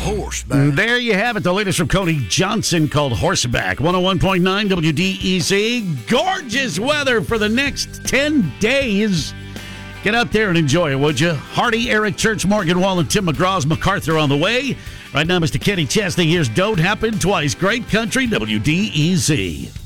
Horseback. There you have it. The latest from Cody Johnson called Horseback. 101.9 WDEC. Gorgeous weather for the next 10 days. Get out there and enjoy it, would you? Hardy, Eric Church, Morgan Wall, and Tim McGraw's MacArthur on the way. Right now, Mr. Kenny Chesney, here's Don't Happen Twice. Great country, WDEC.